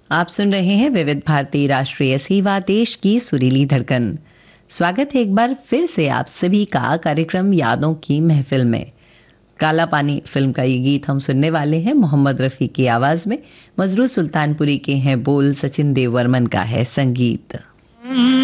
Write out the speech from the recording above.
आप सुन रहे हैं विविध भारती राष्ट्रीय सेवा, देश की सुरीली धड़कन। स्वागत है एक बार फिर से आप सभी का कार्यक्रम यादों की महफिल में। काला पानी फिल्म का ये गीत हम सुनने वाले हैं मोहम्मद रफ़ी की आवाज़ में। मजरू सुल्तानपुरी के हैं बोल, सचिन देव वर्मन का है संगीत।